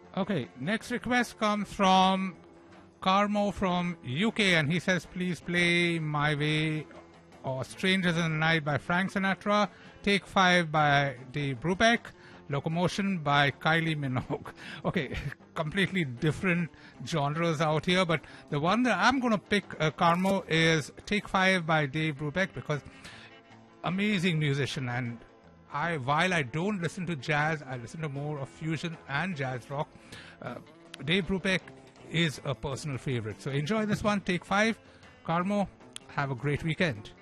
Okay, next request comes from Carmo from UK, and he says, please play My Way or Strangers in the Night by Frank Sinatra, Take 5 by Dave Brubeck, Locomotion by Kylie Minogue. Okay, completely different genres out here, but the one that I'm going to pick, Carmo, is Take 5 by Dave Brubeck, because amazing musician, and while I don't listen to jazz, I listen to more of fusion and jazz rock. Dave Brubeck is a personal favorite. So enjoy this one, Take 5. Carmo, have a great weekend.